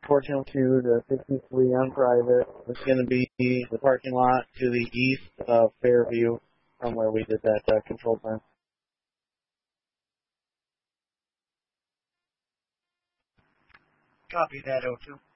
1402 to 63 on private. It's going to be the parking lot to the east of Fairview from where we did that control burn. Copy that, O2.